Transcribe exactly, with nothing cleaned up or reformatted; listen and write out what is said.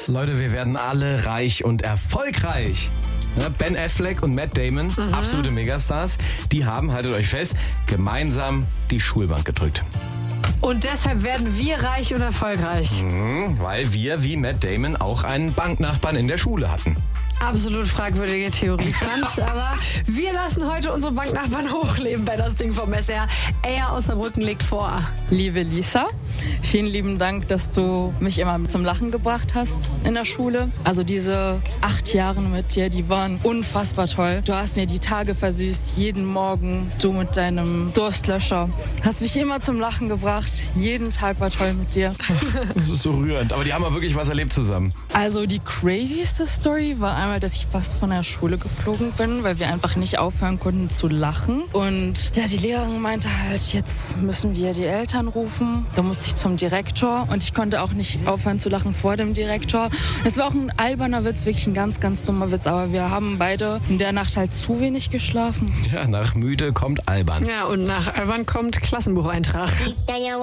Leute, wir werden alle reich und erfolgreich. Ben Affleck und Matt Damon, mhm. absolute Megastars, die haben, haltet euch fest, gemeinsam die Schulbank gedrückt. Und deshalb werden wir reich und erfolgreich. Mhm, weil wir, wie Matt Damon, auch einen Banknachbarn in der Schule hatten. Absolut fragwürdige Theorie, Franz. Aber wir lassen heute unsere Banknachbarn hochleben bei das Ding vom S R. Er aus Saarbrücken legt vor. Liebe Lisa, vielen lieben Dank, dass du mich immer zum Lachen gebracht hast in der Schule. Also diese acht Jahre mit dir, die waren unfassbar toll. Du hast mir die Tage versüßt, jeden Morgen. Du mit deinem Durstlöscher hast mich immer zum Lachen gebracht. Jeden Tag war toll mit dir. Das ist so rührend. Aber die haben ja wirklich was erlebt zusammen. Also die crazyste Story war einmal, dass ich fast von der Schule geflogen bin, weil wir einfach nicht aufhören konnten zu lachen. Und ja, die Lehrerin meinte halt, jetzt müssen wir die Eltern rufen. Da musste ich zum Direktor und ich konnte auch nicht aufhören zu lachen vor dem Direktor. Es war auch ein alberner Witz, wirklich ein ganz, ganz dummer Witz. Aber wir haben beide in der Nacht halt zu wenig geschlafen. Ja, nach müde kommt albern. Ja, und nach albern kommt Klassenbucheintrag.